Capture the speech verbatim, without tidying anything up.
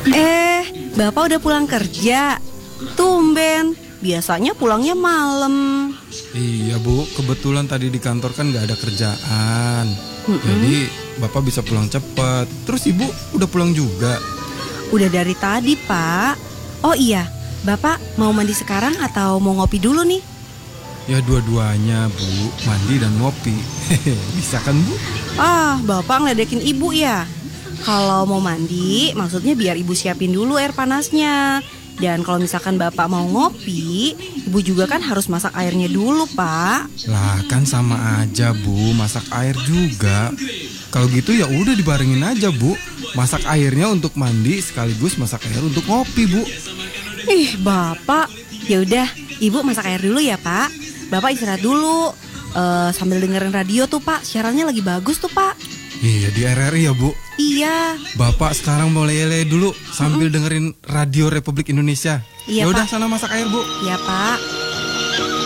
Eh, Bapak udah pulang kerja? Tumben, biasanya pulangnya malam. Iya Bu, kebetulan tadi di kantor kan gak ada kerjaan. Mm-mm. Jadi Bapak bisa pulang cepat. Terus Ibu udah pulang juga? Udah dari tadi, Pak. Oh iya, Bapak mau mandi sekarang atau mau ngopi dulu nih? Ya dua-duanya Bu, mandi dan ngopi. Bisa kan Bu? Ah, Bapak ngeledekin Ibu ya? Kalau mau mandi, maksudnya biar Ibu siapin dulu air panasnya. Dan kalau misalkan Bapak mau ngopi, Ibu juga kan harus masak airnya dulu, Pak. Lah kan sama aja Bu, masak air juga. Kalau gitu ya udah dibarengin aja Bu. Masak airnya untuk mandi sekaligus masak air untuk ngopi Bu. Ih, Bapak. Ya udah, Ibu masak air dulu ya, Pak. Bapak istirahat dulu. Eh, sambil dengerin radio tuh, Pak. Siarannya lagi bagus tuh, Pak. Iya di R R I ya Bu. Iya. Bapak sekarang mau lele dulu sambil dengerin Radio Republik Indonesia. Iya, Ya udah Pak. sana masak air Bu. Iya, Pak.